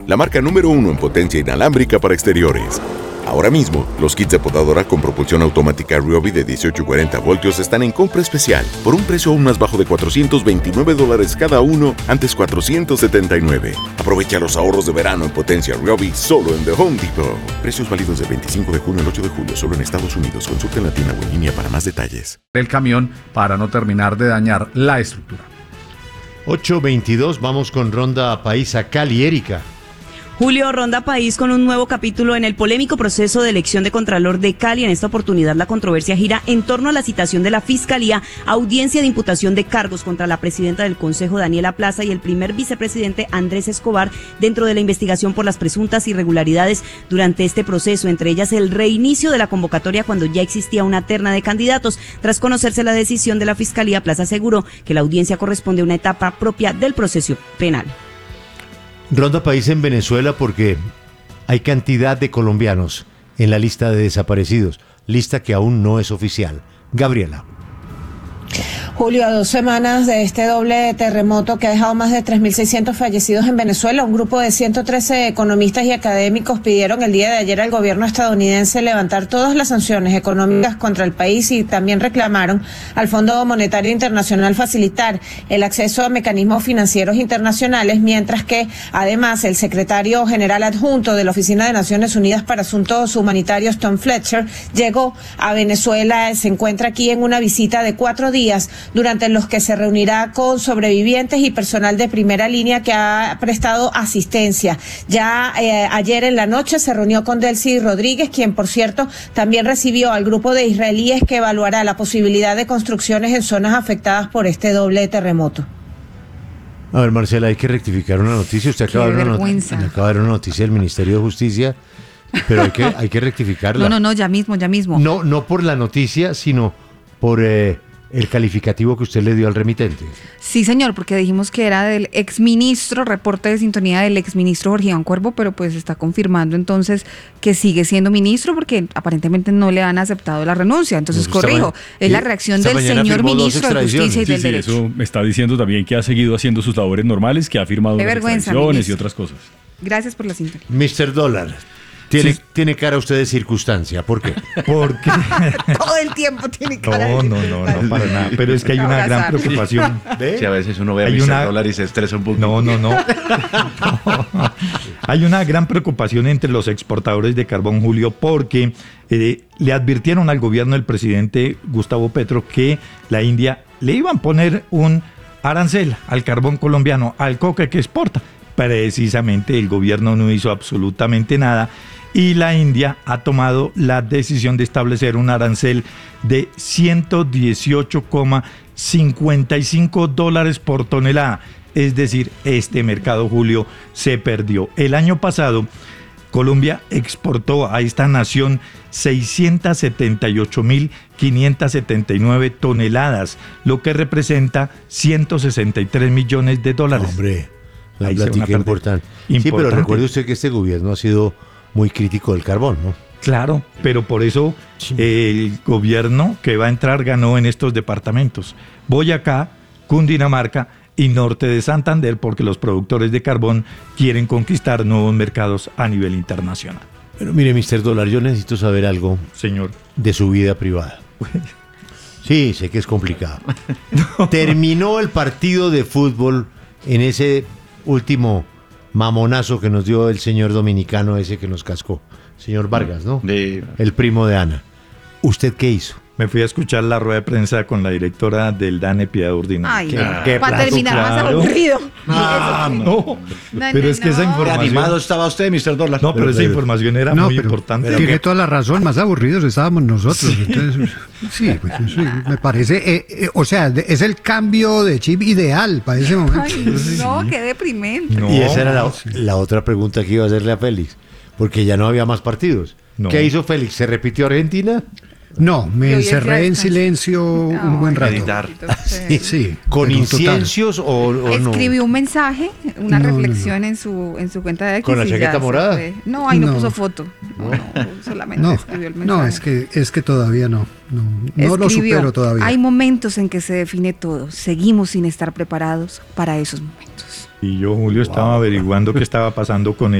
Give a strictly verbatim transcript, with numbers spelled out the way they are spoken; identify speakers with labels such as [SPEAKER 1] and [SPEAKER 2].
[SPEAKER 1] la marca número uno en potencia inalámbrica para exteriores. Ahora mismo, los kits de podadora con propulsión automática Ryobi de dieciocho y cuarenta voltios están en compra especial por un precio aún más bajo de cuatrocientos veintinueve dólares cada uno, antes cuatrocientos setenta y nueve. Aprovecha los ahorros de verano en potencia Ryobi solo en The Home Depot. Precios válidos del veinticinco de junio al ocho de julio solo en Estados Unidos. Consulta en la tienda o en línea para más detalles.
[SPEAKER 2] El camión para no terminar de dañar la estructura.
[SPEAKER 3] ocho veintidós, vamos con Ronda País a Cali, Erika.
[SPEAKER 4] Julio, Ronda País con un nuevo capítulo en el polémico proceso de elección de Contralor de Cali. En esta oportunidad la controversia gira en torno a la citación de la Fiscalía a audiencia de imputación de cargos contra la presidenta del Consejo, Daniela Plaza, y el primer vicepresidente, Andrés Escobar, dentro de la investigación por las presuntas irregularidades durante este proceso, entre ellas el reinicio de la convocatoria cuando ya existía una terna de candidatos. Tras conocerse la decisión de la Fiscalía, Plaza aseguró que la audiencia corresponde a una etapa propia del proceso penal.
[SPEAKER 3] Ronda País en Venezuela porque hay cantidad de colombianos en la lista de desaparecidos, lista que aún no es oficial. Gabriela.
[SPEAKER 5] Julio, a dos semanas de este doble terremoto que ha dejado más de tres mil seiscientos fallecidos en Venezuela, un grupo de ciento trece economistas y académicos pidieron el día de ayer al gobierno estadounidense levantar todas las sanciones económicas contra el país y también reclamaron al Fondo Monetario Internacional facilitar el acceso a mecanismos financieros internacionales, mientras que además el secretario general adjunto de la Oficina de Naciones Unidas para Asuntos Humanitarios, Tom Fletcher, llegó a Venezuela, se encuentra aquí en una visita de cuatro días durante los que se reunirá con sobrevivientes y personal de primera línea que ha prestado asistencia. Ya eh, ayer en la noche se reunió con Delcy Rodríguez, quien por cierto también recibió al grupo de israelíes que evaluará la posibilidad de construcciones en zonas afectadas por este doble terremoto.
[SPEAKER 3] A ver, Marcela, hay que rectificar una noticia. Usted acaba de ver una, not- acaba de ver una noticia del Ministerio de Justicia, pero hay que, hay que rectificarla.
[SPEAKER 6] No, no, no, ya mismo, ya mismo.
[SPEAKER 3] No, no por la noticia, sino por eh, el calificativo que usted le dio al remitente.
[SPEAKER 6] Sí, señor, porque dijimos que era del exministro, reporte de sintonía del exministro Jorge Iván Cuervo, pero pues está confirmando entonces que sigue siendo ministro porque aparentemente no le han aceptado la renuncia. Entonces,
[SPEAKER 3] Pues
[SPEAKER 6] corrijo,
[SPEAKER 3] ma-
[SPEAKER 6] es la
[SPEAKER 3] sí,
[SPEAKER 6] reacción del señor ministro de Justicia y
[SPEAKER 7] Sí,
[SPEAKER 6] del
[SPEAKER 7] sí,
[SPEAKER 6] Derecho.
[SPEAKER 7] eso me está diciendo también que ha seguido haciendo sus labores normales, que ha firmado
[SPEAKER 6] Qué
[SPEAKER 7] unas
[SPEAKER 6] vergüenza,
[SPEAKER 7] extradiciones y
[SPEAKER 6] ministro.
[SPEAKER 7] otras cosas.
[SPEAKER 6] Gracias por la sintonía.
[SPEAKER 3] mister Dólar, tiene,
[SPEAKER 2] Sí.
[SPEAKER 3] tiene cara usted de circunstancia. ¿Por qué?
[SPEAKER 2] Porque
[SPEAKER 6] Todo el tiempo tiene cara de
[SPEAKER 2] no, no, no, no, para nada. Pero es que hay una gran
[SPEAKER 6] Abrazar.
[SPEAKER 2] preocupación.
[SPEAKER 8] Sí, a veces uno ve a
[SPEAKER 2] Hay
[SPEAKER 8] mister
[SPEAKER 2] una-
[SPEAKER 8] Dólar y se estresa un poco.
[SPEAKER 2] No, no, no. No. Hay una gran preocupación entre los exportadores de carbón, Julio, porque eh, le advirtieron al gobierno del presidente Gustavo Petro que la India le iban a poner un arancel al carbón colombiano, al coque que exporta. Precisamente el gobierno no hizo absolutamente nada y la India ha tomado la decisión de establecer un arancel de ciento dieciocho coma cincuenta y cinco dólares por tonelada. Es decir, este mercado, Julio, se perdió. El año pasado, Colombia exportó a esta nación seiscientas setenta y ocho mil quinientas setenta y nueve toneladas, lo que representa ciento sesenta y tres millones de dólares.
[SPEAKER 3] Hombre, la
[SPEAKER 2] Ahí se van a
[SPEAKER 3] plática
[SPEAKER 2] perder.
[SPEAKER 3] importante. Sí, pero
[SPEAKER 2] Importante.
[SPEAKER 3] recuerde usted que este gobierno ha sido muy crítico del carbón, ¿no?
[SPEAKER 2] Claro, pero por eso el gobierno que va a entrar ganó en estos departamentos: Boyacá, Cundinamarca y norte de Santander, porque los productores de carbón quieren conquistar nuevos mercados a nivel internacional.
[SPEAKER 3] Pero mire, mister Dólar, yo necesito saber algo,
[SPEAKER 2] señor,
[SPEAKER 3] de su vida privada. Sí, sé que es complicado. No. Terminó el partido de fútbol en ese último mamonazo que nos dio el señor dominicano ese que nos cascó, señor Vargas, ¿no?
[SPEAKER 8] De...
[SPEAKER 3] El primo de Ana. ¿Usted qué hizo?
[SPEAKER 2] Me fui a escuchar la rueda de prensa con la directora del DANE, Piedad Urdina.
[SPEAKER 6] Ay,
[SPEAKER 3] ¿Qué
[SPEAKER 6] para
[SPEAKER 3] plato,
[SPEAKER 6] terminar más
[SPEAKER 2] claro.
[SPEAKER 6] aburrido.
[SPEAKER 2] Ah, no.
[SPEAKER 6] No,
[SPEAKER 2] Pero
[SPEAKER 6] no,
[SPEAKER 2] es que esa
[SPEAKER 6] no.
[SPEAKER 8] Qué
[SPEAKER 2] información...
[SPEAKER 8] animado estaba usted, mister Dólar.
[SPEAKER 2] No, pero,
[SPEAKER 8] pero
[SPEAKER 2] esa información era
[SPEAKER 9] No,
[SPEAKER 2] muy
[SPEAKER 9] pero-
[SPEAKER 2] importante.
[SPEAKER 9] pero tiene toda la razón, más aburridos estábamos nosotros. Entonces, sí, pues, sí, me parece, eh, eh, o sea, de- es el cambio de chip ideal para ese momento.
[SPEAKER 6] Ay, no, qué deprimente.
[SPEAKER 2] No,
[SPEAKER 3] Y esa era la, la otra pregunta que iba a hacerle a Félix, porque ya no había más partidos.
[SPEAKER 2] No.
[SPEAKER 3] ¿Qué hizo Félix? ¿Se repitió Argentina?
[SPEAKER 9] No, me
[SPEAKER 6] Yo hoy
[SPEAKER 9] encerré en
[SPEAKER 6] descanso.
[SPEAKER 9] silencio un buen rato.
[SPEAKER 8] meditar.
[SPEAKER 9] Sí, sí,
[SPEAKER 3] ¿Con
[SPEAKER 9] pero total.
[SPEAKER 3] inciencios o, o no?
[SPEAKER 6] Escribió un mensaje, una
[SPEAKER 9] No, no,
[SPEAKER 6] reflexión en su en su cuenta de X.
[SPEAKER 3] ¿Con la
[SPEAKER 6] y ya
[SPEAKER 3] chaqueta
[SPEAKER 6] se
[SPEAKER 3] morada?
[SPEAKER 6] fue. No, ahí no,
[SPEAKER 9] No.
[SPEAKER 6] puso foto. No, no, solamente
[SPEAKER 9] No,
[SPEAKER 6] escribió el mensaje.
[SPEAKER 9] no, es que, es que todavía no. No, no lo
[SPEAKER 6] Escribió,
[SPEAKER 9] supero todavía.
[SPEAKER 6] hay momentos en que se define todo. Seguimos sin estar preparados para esos momentos.
[SPEAKER 2] Y yo, Julio, estaba averiguando qué estaba pasando con